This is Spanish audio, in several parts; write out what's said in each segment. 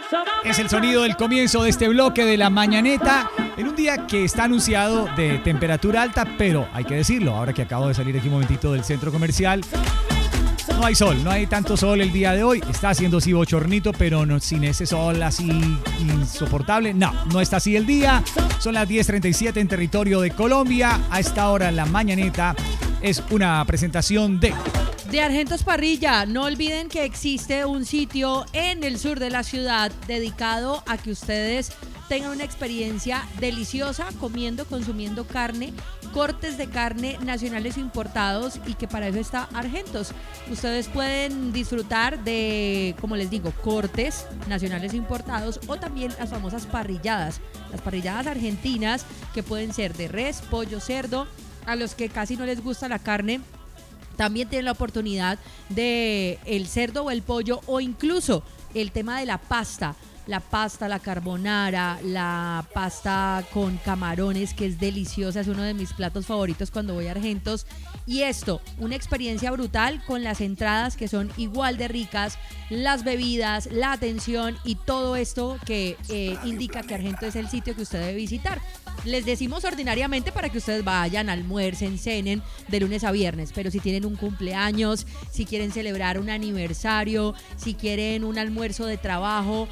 Es el sonido del comienzo de este bloque de la mañaneta en un día que está anunciado de temperatura alta, pero hay que decirlo, ahora que acabo de salir aquí un momentito del centro comercial, no hay sol, no hay tanto sol el día de hoy. Está haciendo así bochornito, pero no, sin ese sol así insoportable. No está así el día. Son las 10:37 en territorio de Colombia. A esta hora la mañaneta es una presentación de Argentos Parrilla. No olviden que existe un sitio en el sur de la ciudad dedicado a que ustedes tengan una experiencia deliciosa consumiendo carne, cortes de carne nacionales importados, y que para eso está Argentos. Ustedes pueden disfrutar de, como les digo, cortes nacionales importados o también las famosas parrilladas. Las parrilladas argentinas, que pueden ser de res, pollo, cerdo. A los que casi no les gusta la carne, también tienen la oportunidad de el cerdo o el pollo, o incluso el tema de la pasta, la carbonara, la pasta con camarones, que es deliciosa, es uno de mis platos favoritos cuando voy a Argentos. Y esto, una experiencia brutal con las entradas, que son igual de ricas, las bebidas, la atención y todo esto que indica que Argentos es el sitio que usted debe visitar. Les decimos ordinariamente para que ustedes vayan, almuercen, cenen de lunes a viernes, pero si tienen un cumpleaños, si quieren celebrar un aniversario, si quieren un almuerzo de trabajo,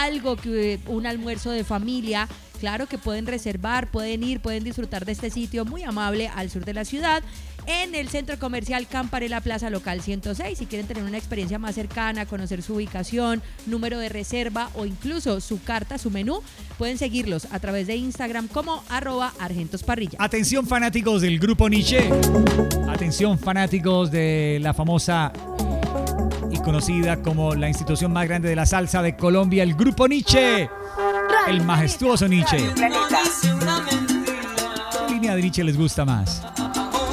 un almuerzo de familia, claro que pueden reservar, pueden ir, pueden disfrutar de este sitio muy amable al sur de la ciudad, en el centro comercial Camparela Plaza Local 106. Si quieren tener una experiencia más cercana, conocer su ubicación, número de reserva o incluso su carta, su menú, pueden seguirlos a través de Instagram como @argentosparrilla. Atención, fanáticos del grupo Nietzsche. Atención, fanáticos de la famosa y conocida como la institución más grande de la salsa de Colombia, el grupo Nietzsche. El majestuoso Nietzsche. ¿Qué línea de Nietzsche les gusta más?